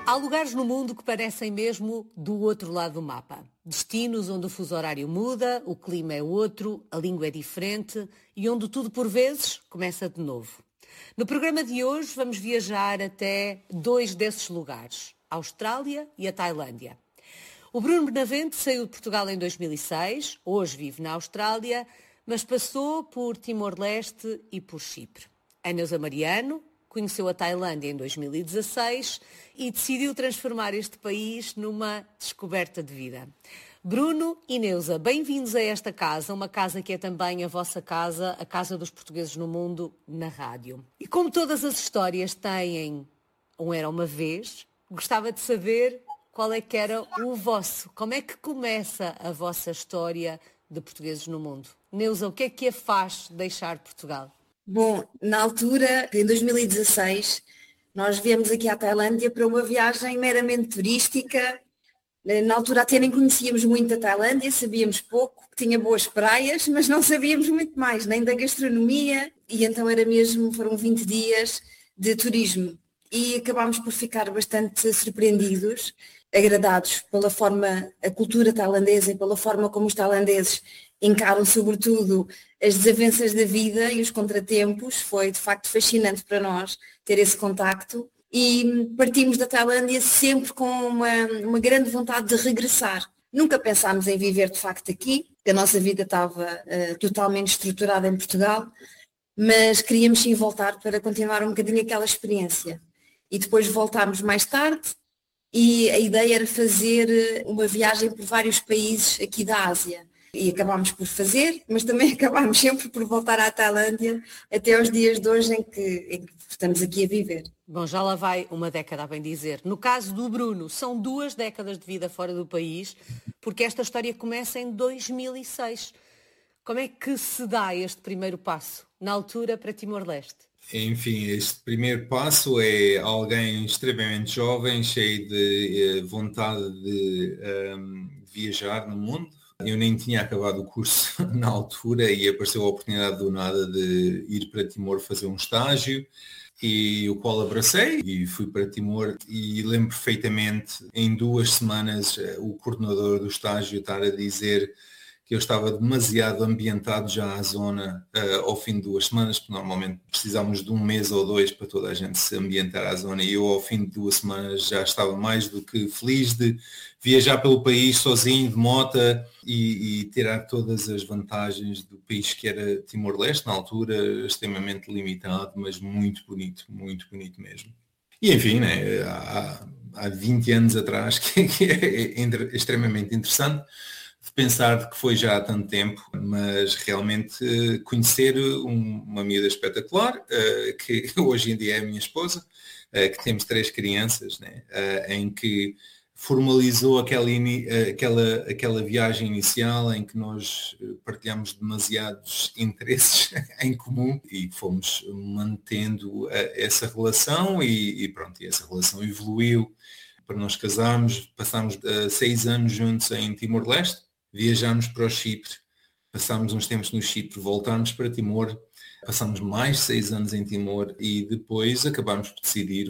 Há lugares no mundo que parecem mesmo do outro lado do mapa. Destinos onde o fuso horário muda, o clima é outro, a língua é diferente e onde tudo por vezes começa de novo. No programa de hoje vamos viajar até dois desses lugares, a Austrália e a Tailândia. O Bruno Benavente saiu de Portugal em 2006, hoje vive na Austrália, mas passou por Timor-Leste e por Chipre. A Neuza Mariano conheceu a Tailândia em 2016 e decidiu transformar este país numa descoberta de vida. Bruno e Neuza, bem-vindos a esta casa, uma casa que é também a vossa casa, a casa dos portugueses no mundo, na rádio. E como todas as histórias têm um era uma vez, gostava de saber qual é que era o vosso. Como é que começa a vossa história de portugueses no mundo? Neuza, o que é que a faz deixar Portugal? Bom, na altura, em 2016, nós viemos aqui à Tailândia para uma viagem meramente turística. Na altura até nem conhecíamos muito a Tailândia, sabíamos pouco, que tinha boas praias, mas não sabíamos muito mais, nem da gastronomia, e então foram 20 dias de turismo. E acabámos por ficar bastante surpreendidos, agradados pela forma, a cultura tailandesa e pela forma como os tailandeses encaram sobretudo as desavenças da vida e os contratempos. Foi de facto fascinante para nós ter esse contacto e partimos da Tailândia sempre com uma grande vontade de regressar. Nunca pensámos em viver de facto aqui, a nossa vida estava totalmente estruturada em Portugal, mas queríamos sim voltar para continuar um bocadinho aquela experiência. E depois voltámos mais tarde e a ideia era fazer uma viagem por vários países aqui da Ásia. E acabámos por fazer, mas também acabámos sempre por voltar à Tailândia até aos dias de hoje em que estamos aqui a viver. Bom, já lá vai uma década, a bem dizer. No caso do Bruno, são 2 décadas de vida fora do país, porque esta história começa em 2006. Como é que se dá este primeiro passo, na altura, para Timor-Leste? Enfim, este primeiro passo é alguém extremamente jovem, cheio de vontade de viajar no mundo. Eu nem tinha acabado o curso na altura e apareceu a oportunidade do nada de ir para Timor fazer um estágio, e o qual abracei e fui para Timor, e lembro perfeitamente em 2 semanas o coordenador do estágio estar a dizer que eu estava demasiado ambientado já à zona ao fim de 2 semanas, porque normalmente precisamos de 1 mês ou 2 para toda a gente se ambientar à zona, e eu ao fim de 2 semanas já estava mais do que feliz de viajar pelo país sozinho, de mota, e tirar todas as vantagens do país que era Timor-Leste, na altura extremamente limitado, mas muito bonito mesmo. E enfim, né, há 20 anos atrás, que é extremamente interessante de pensar que foi já há tanto tempo, mas realmente conhecer uma miúda espetacular, que hoje em dia é a minha esposa, que temos 3 crianças, né, em que formalizou aquela viagem inicial em que nós partilhamos demasiados interesses em comum e fomos mantendo essa relação e pronto, e essa relação evoluiu para nós casarmos. Passámos 6 anos juntos em Timor-Leste, viajámos para o Chipre, passámos uns tempos no Chipre, voltámos para Timor, passámos mais 6 anos em Timor e depois acabámos por decidir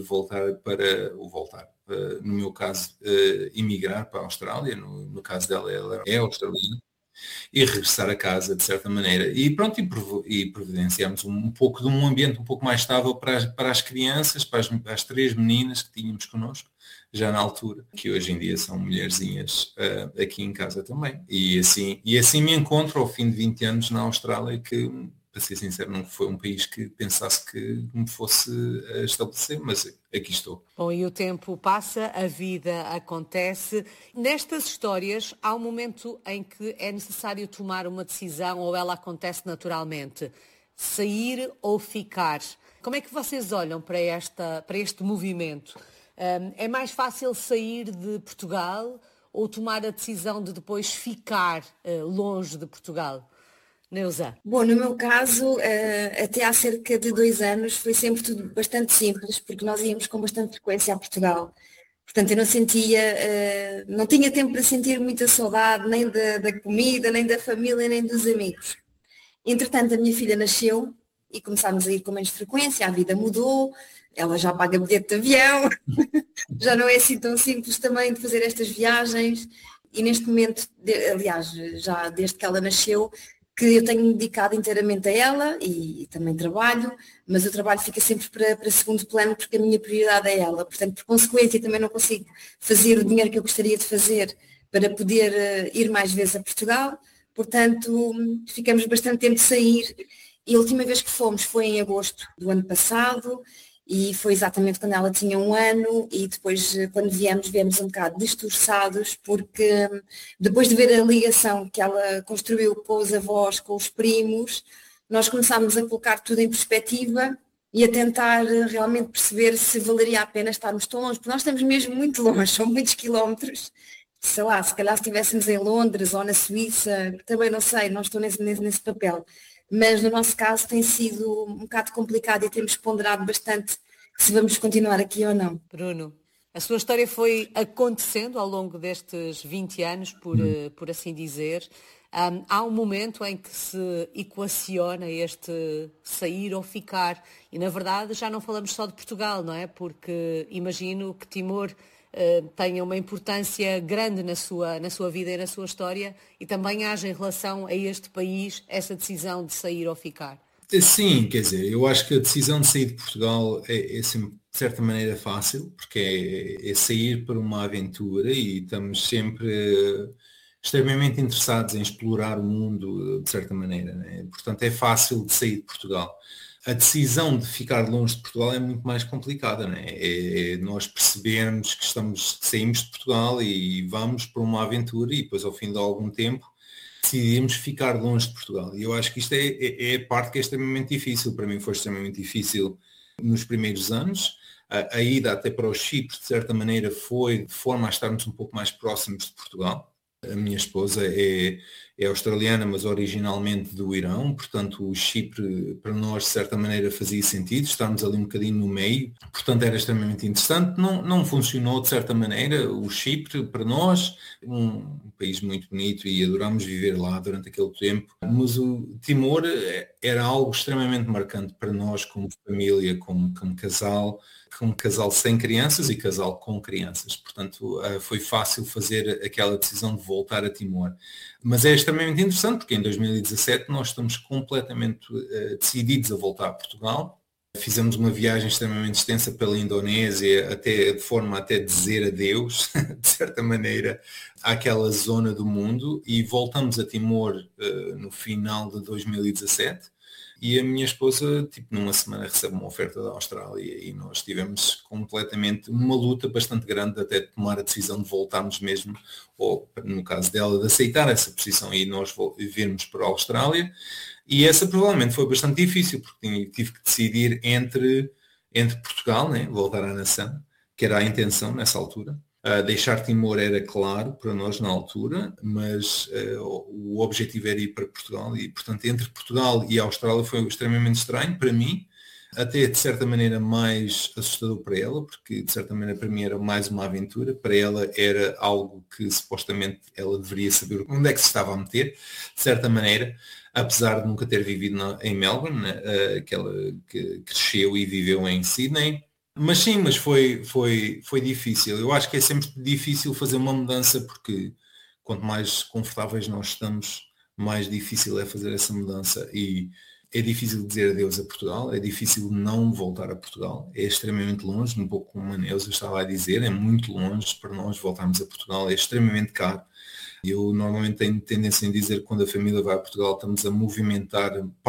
no meu caso, emigrar para a Austrália, no caso dela, ela é australiana, e regressar a casa de certa maneira. E pronto, e providenciamos um pouco de um ambiente um pouco mais estável para as crianças, para as 3 meninas que tínhamos connosco, já na altura, que hoje em dia são mulherzinhas aqui em casa também. E assim me encontro ao fim de 20 anos na Austrália, que, para ser sincero, não foi um país que pensasse que me fosse estabelecer, mas aqui estou. Bom, e o tempo passa, a vida acontece. Nestas histórias há um momento em que é necessário tomar uma decisão ou ela acontece naturalmente. Sair ou ficar. Como é que vocês olham para este movimento? É mais fácil sair de Portugal ou tomar a decisão de depois ficar longe de Portugal? Neuza? Bom, no meu caso, até há cerca de 2 anos foi sempre tudo bastante simples, porque nós íamos com bastante frequência a Portugal. Portanto, eu não tinha tempo para sentir muita saudade, nem da comida, nem da família, nem dos amigos. Entretanto, a minha filha nasceu e começámos a ir com menos frequência, a vida mudou, ela já paga bilhete de avião, já não é assim tão simples também de fazer estas viagens e neste momento, aliás, já desde que ela nasceu, que eu tenho me dedicado inteiramente a ela e também trabalho, mas o trabalho fica sempre para segundo plano porque a minha prioridade é ela. Portanto, por consequência, também não consigo fazer o dinheiro que eu gostaria de fazer para poder ir mais vezes a Portugal. Portanto, ficamos bastante tempo de sair e a última vez que fomos foi em agosto do ano passado e foi exatamente quando ela tinha 1 ano e depois quando viemos um bocado destroçados porque depois de ver a ligação que ela construiu com os avós, com os primos, nós começámos a colocar tudo em perspectiva e a tentar realmente perceber se valeria a pena estarmos tão longe, porque nós estamos mesmo muito longe, são muitos quilómetros. Sei lá, se calhar se estivéssemos em Londres ou na Suíça, também não sei, não estou nesse papel. Mas no nosso caso tem sido um bocado complicado e temos ponderado bastante se vamos continuar aqui ou não. Bruno, a sua história foi acontecendo ao longo destes 20 anos, por assim dizer. Há um momento em que se equaciona este sair ou ficar. E na verdade já não falamos só de Portugal, não é? Porque imagino que Timor tenha uma importância grande na sua vida e na sua história e também haja em relação a este país essa decisão de sair ou ficar. Sim, quer dizer, eu acho que a decisão de sair de Portugal é sempre, de certa maneira, fácil, porque é sair para uma aventura e estamos sempre extremamente interessados em explorar o mundo, de certa maneira, né? Portanto, é fácil de sair de Portugal. A decisão de ficar longe de Portugal é muito mais complicada, né? É nós percebermos que saímos de Portugal e vamos para uma aventura e depois ao fim de algum tempo decidimos ficar longe de Portugal. E eu acho que isto é a parte que é extremamente difícil. Para mim foi extremamente difícil nos primeiros anos. A ida até para o Chipre, de certa maneira, foi de forma a estarmos um pouco mais próximos de Portugal. A minha esposa é australiana, mas originalmente do Irão, portanto o Chipre para nós de certa maneira fazia sentido, estarmos ali um bocadinho no meio, portanto era extremamente interessante. Não funcionou de certa maneira o Chipre para nós, um país muito bonito e adorámos viver lá durante aquele tempo, mas o Timor era algo extremamente marcante para nós como família, como casal sem crianças e casal com crianças. Portanto, foi fácil fazer aquela decisão de voltar a Timor. Mas é extremamente interessante porque em 2017 nós estamos completamente decididos a voltar a Portugal. Fizemos uma viagem extremamente extensa pela Indonésia, de forma até dizer adeus, de certa maneira, àquela zona do mundo e voltamos a Timor no final de 2017. E a minha esposa, numa semana recebe uma oferta da Austrália e nós tivemos completamente uma luta bastante grande até de tomar a decisão de voltarmos mesmo, ou no caso dela, de aceitar essa posição e nós virmos para a Austrália. E essa provavelmente foi bastante difícil, porque tive que decidir entre Portugal, né, voltar à nação, que era a intenção nessa altura. Deixar Timor era claro para nós na altura, mas o objetivo era ir para Portugal e, portanto, entre Portugal e a Austrália foi extremamente estranho para mim, até de certa maneira mais assustador para ela, porque de certa maneira para mim era mais uma aventura, para ela era algo que supostamente ela deveria saber onde é que se estava a meter, de certa maneira, apesar de nunca ter vivido em Melbourne, que ela que cresceu e viveu em Sydney. Mas sim, mas foi difícil. Eu acho que é sempre difícil fazer uma mudança porque quanto mais confortáveis nós estamos, mais difícil é fazer essa mudança. E é difícil dizer adeus a Portugal, é difícil não voltar a Portugal, é extremamente longe, um pouco como a Neuza estava a dizer, é muito longe para nós voltarmos a Portugal, é extremamente caro. Eu normalmente tenho tendência em dizer que quando a família vai a Portugal estamos a movimentar